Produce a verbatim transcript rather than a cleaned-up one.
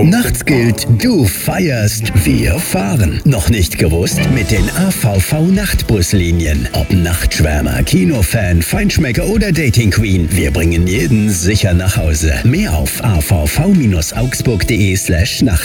Nachts gilt, du feierst, wir fahren. Noch nicht gewusst? Mit den A V V-Nachtbuslinien. Ob Nachtschwärmer, Kinofan, Feinschmecker oder Dating Queen, wir bringen jeden sicher nach Hause. Mehr auf a v v Bindestrich augsburg punkt de slash Nacht.